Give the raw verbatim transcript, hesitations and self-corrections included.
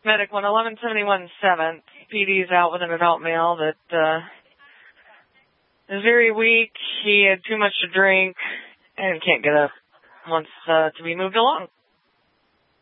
Medic one eleven seventy-one seventh. P D's out with an adult male that uh, is very weak. He had too much to drink and can't get up. Wants uh, to be moved along.